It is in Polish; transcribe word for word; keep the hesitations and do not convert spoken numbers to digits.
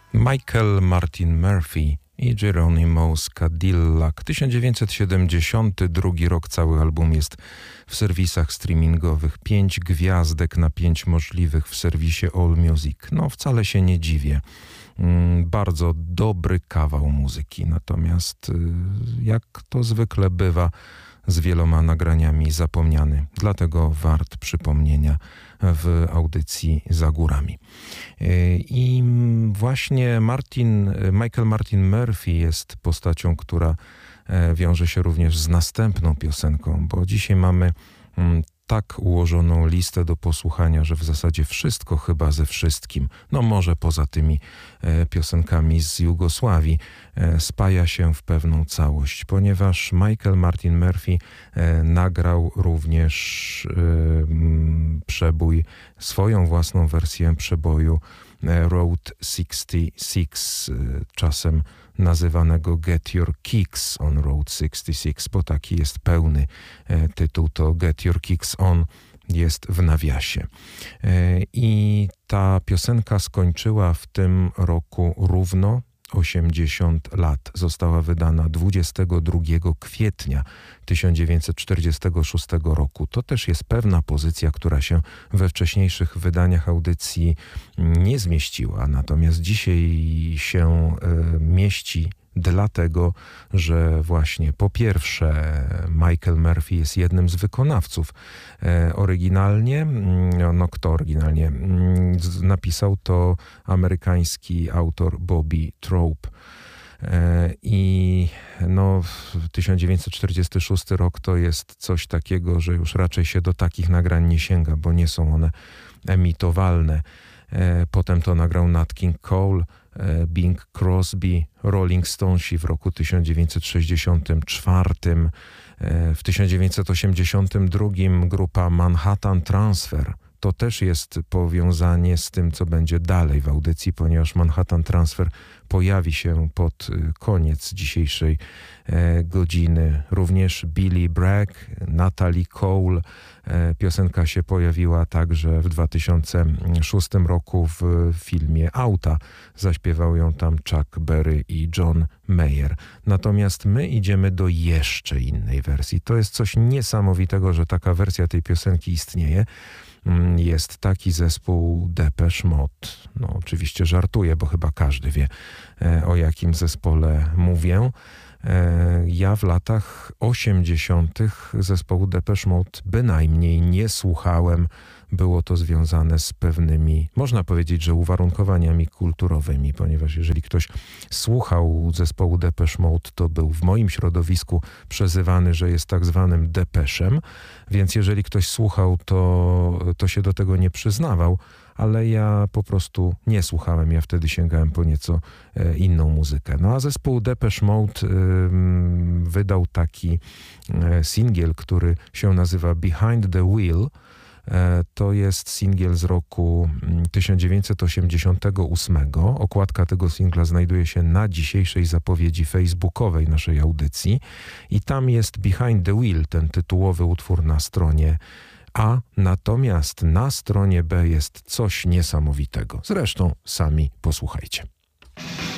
Michael Martin Murphey i Geronimo Cadillac. tysiąc dziewięćset siedemdziesiąty drugi rok, cały album jest w serwisach streamingowych. Pięć gwiazdek na pięć możliwych w serwisie AllMusic. No wcale się nie dziwię. Bardzo dobry kawał muzyki. Natomiast jak to zwykle bywa z wieloma nagraniami zapomniany. Dlatego wart przypomnienia w audycji Za górami. I właśnie Martin, Michael Martin Murphey jest postacią, która wiąże się również z następną piosenką, bo dzisiaj mamy tak ułożoną listę do posłuchania, że w zasadzie wszystko chyba ze wszystkim, no może poza tymi e, piosenkami z Jugosławii, e, spaja się w pewną całość, ponieważ Michael Martin Murphey e, nagrał również e, m, przebój, swoją własną wersję przeboju e, Route sześćdziesiąt sześć, e, czasem nazywanego Get Your Kicks on Route sześćdziesiąt sześć, bo taki jest pełny e, tytuł, to Get Your Kicks on jest w nawiasie. E, I ta piosenka skończyła w tym roku równo osiemdziesiąt lat. Została wydana dwudziestego drugiego kwietnia tysiąc dziewięćset czterdziestego szóstego roku. To też jest pewna pozycja, która się we wcześniejszych wydaniach audycji nie zmieściła. Natomiast dzisiaj się y, mieści dlatego, że właśnie po pierwsze Michael Murphey jest jednym z wykonawców. E, oryginalnie, no kto oryginalnie? Napisał to amerykański autor Bobby Trope. E, I no, tysiąc dziewięćset czterdziesty szósty rok to jest coś takiego, że już raczej się do takich nagrań nie sięga, bo nie są one emitowalne. E, potem to nagrał Nat King Cole, Bing Crosby, Rolling Stonesi w roku tysiąc dziewięćset sześćdziesiątym czwartym. W tysiąc dziewięćset osiemdziesiątym drugim grupa Manhattan Transfer. To też jest powiązanie z tym, co będzie dalej w audycji, ponieważ Manhattan Transfer pojawi się pod koniec dzisiejszej e, godziny. Również Billy Bragg, Natalie Cole. E, piosenka się pojawiła także w dwa tysiące szóstym roku w filmie Auta. Zaśpiewał ją tam Chuck Berry i John Mayer. Natomiast my idziemy do jeszcze innej wersji. To jest coś niesamowitego, że taka wersja tej piosenki istnieje. Jest taki zespół Depeche Mode. No oczywiście żartuję, bo chyba każdy wie, o jakim zespole mówię. Ja w latach osiemdziesiątych zespołu Depeche Mode bynajmniej nie słuchałem. Było to związane z pewnymi, można powiedzieć, że uwarunkowaniami kulturowymi, ponieważ jeżeli ktoś słuchał zespołu Depeche Mode, to był w moim środowisku przezywany, że jest tak zwanym depeszem, więc jeżeli ktoś słuchał, to, to się do tego nie przyznawał, ale ja po prostu nie słuchałem, ja wtedy sięgałem po nieco e, inną muzykę. No a zespół Depeche Mode e, wydał taki e, singiel, który się nazywa Behind the Wheel. To jest singiel z roku tysiąc dziewięćset osiemdziesiątego ósmego. Okładka tego singla znajduje się na dzisiejszej zapowiedzi facebookowej naszej audycji i tam jest Behind the Wheel, ten tytułowy utwór na stronie A, natomiast na stronie B jest coś niesamowitego. Zresztą sami posłuchajcie.